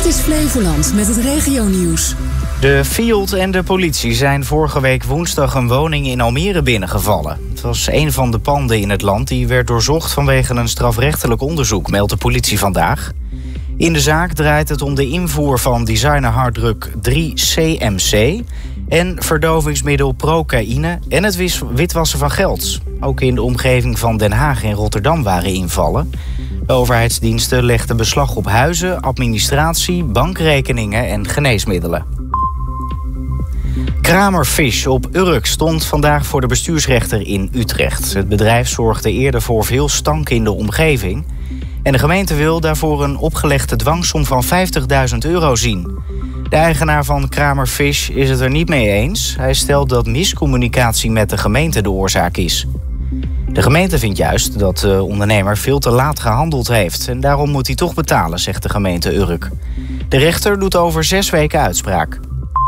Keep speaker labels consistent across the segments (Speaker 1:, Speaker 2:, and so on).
Speaker 1: is Flevoland met het regionieuws.
Speaker 2: De FIOD en de politie zijn vorige week woensdag een woning in Almere binnengevallen. Het was een van de panden in het land die werd doorzocht vanwege een strafrechtelijk onderzoek, meldt de politie vandaag. In de zaak draait het om de invoer van designerharddruk 3-CMC... en verdovingsmiddel procaïne en het witwassen van geld. Ook in de omgeving van Den Haag en Rotterdam waren invallen. De overheidsdiensten legden beslag op huizen, administratie, bankrekeningen en geneesmiddelen. Kramer Fish op Urk stond vandaag voor de bestuursrechter in Utrecht. Het bedrijf zorgde eerder voor veel stank in de omgeving. En de gemeente wil daarvoor een opgelegde dwangsom van €50.000 zien. De eigenaar van Kramer Fish is het er niet mee eens. Hij stelt dat miscommunicatie met de gemeente de oorzaak is. De gemeente vindt juist dat de ondernemer veel te laat gehandeld heeft. En daarom moet hij toch betalen, zegt de gemeente Urk. De rechter doet over 6 weken uitspraak.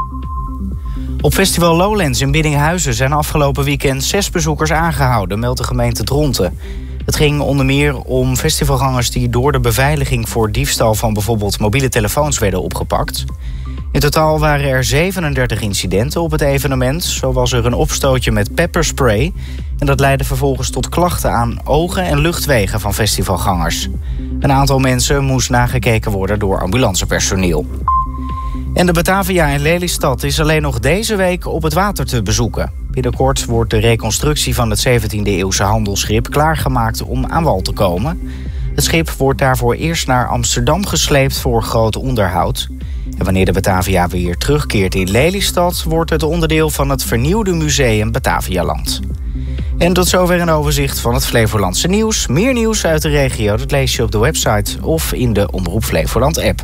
Speaker 2: Op festival Lowlands in Biddinghuizen zijn afgelopen weekend 6 bezoekers aangehouden, meldt de gemeente Dronten. Het ging onder meer om festivalgangers die door de beveiliging voor diefstal van bijvoorbeeld mobiele telefoons werden opgepakt. In totaal waren er 37 incidenten op het evenement. Zo was er een opstootje met pepperspray. En dat leidde vervolgens tot klachten aan ogen en luchtwegen van festivalgangers. Een aantal mensen moest nagekeken worden door ambulancepersoneel. En de Batavia in Lelystad is alleen nog deze week op het water te bezoeken. Binnenkort wordt de reconstructie van het 17e-eeuwse handelsschip klaargemaakt om aan wal te komen. Het schip wordt daarvoor eerst naar Amsterdam gesleept voor groot onderhoud. En wanneer de Batavia weer terugkeert in Lelystad, wordt het onderdeel van het vernieuwde museum Batavialand. En tot zover een overzicht van het Flevolandse nieuws. Meer nieuws uit de regio, dat lees je op de website of in de Omroep Flevoland app.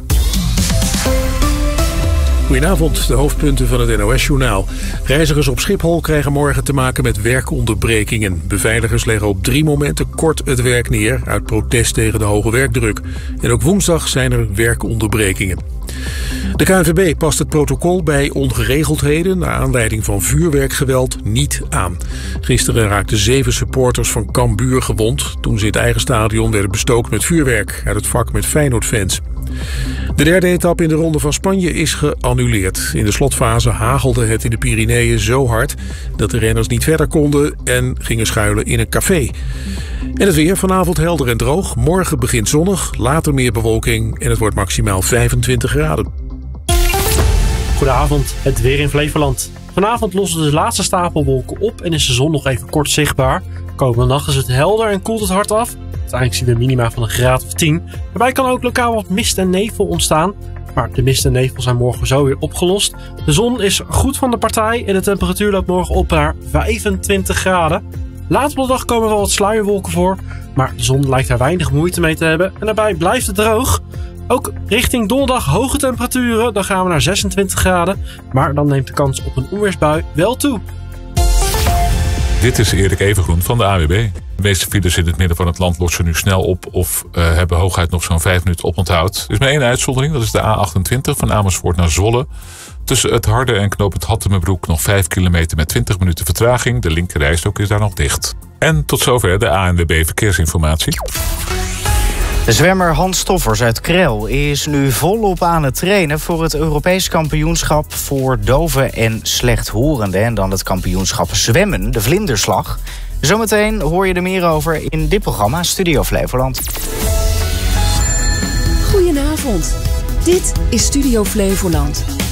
Speaker 3: Goedenavond, de hoofdpunten van het NOS-journaal. Reizigers op Schiphol krijgen morgen te maken met werkonderbrekingen. Beveiligers leggen op 3 momenten kort het werk neer uit protest tegen de hoge werkdruk. En ook woensdag zijn er werkonderbrekingen. De KNVB past het protocol bij ongeregeldheden naar aanleiding van vuurwerkgeweld niet aan. Gisteren raakten 7 supporters van Cambuur gewond toen ze in het eigen stadion werden bestookt met vuurwerk uit het vak met Feyenoord-fans. De derde etappe in de Ronde van Spanje is geannuleerd. In de slotfase hagelde het in de Pyreneeën zo hard dat de renners niet verder konden en gingen schuilen in een café. En het weer vanavond helder en droog. Morgen begint zonnig, later meer bewolking en het wordt maximaal 25 graden.
Speaker 4: Goedenavond, het weer in Flevoland. Vanavond lossen de laatste stapelwolken op en is de zon nog even kort zichtbaar. Komende nacht is het helder en koelt het hard af. Uiteindelijk zien we minima van een graad of 10. Daarbij kan ook lokaal wat mist en nevel ontstaan. Maar de mist en nevel zijn morgen zo weer opgelost. De zon is goed van de partij en de temperatuur loopt morgen op naar 25 graden. Later op de dag komen wel wat sluierwolken voor. Maar de zon lijkt daar weinig moeite mee te hebben. En daarbij blijft het droog. Ook richting donderdag hoge temperaturen. Dan gaan we naar 26 graden. Maar dan neemt de kans op een onweersbui wel toe.
Speaker 5: Dit is Erik Evengroen van de AWB. De meeste files in het midden van het land lossen nu snel op of hebben hooguit nog zo'n 5 minuten oponthoud. Er is maar 1 uitzondering, dat is de A28 van Amersfoort naar Zwolle. Tussen het Harde en knooppunt Hattemerbroek nog 5 kilometer met 20 minuten vertraging. De linkerrijstrook is daar nog dicht. En tot zover de ANWB Verkeersinformatie.
Speaker 2: De zwemmer Hans Stoffers uit Krel is nu volop aan het trainen voor het Europees kampioenschap voor doven en slechthorenden. En dan het kampioenschap zwemmen, de vlinderslag. Zometeen hoor je er meer over in dit programma Studio Flevoland.
Speaker 1: Goedenavond, dit is Studio Flevoland.